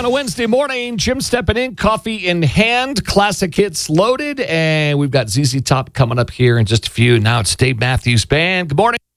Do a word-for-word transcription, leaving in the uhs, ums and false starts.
on a Wednesday morning. Jim stepping in, coffee in hand, classic hits loaded, and we've got Z Z Top coming up here in just a few. Now it's Dave Matthews Band. Good morning.